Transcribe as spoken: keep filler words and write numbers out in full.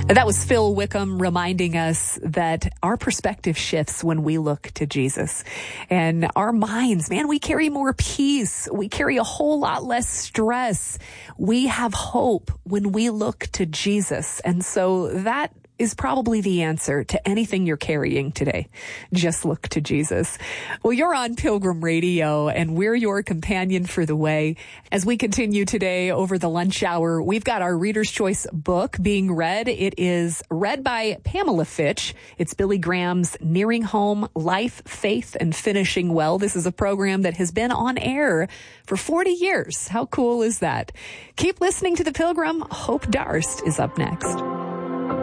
That was Phil Wickham reminding us that our perspective shifts when we look to Jesus. And our minds, man, we carry more peace. We carry a whole lot less stress. We have hope when we look to Jesus. And so that is probably the answer to anything you're carrying today. Just look to Jesus. Well, you're on Pilgrim Radio, and we're your companion for the way. As we continue today over the lunch hour, we've got our Reader's Choice book being read. It is read by Pamela Fitch. It's Billy Graham's Nearing Home, Life, Faith, and Finishing Well. This is a program that has been on air for forty years. How cool is that? Keep listening to The Pilgrim. Hope Darst is up next.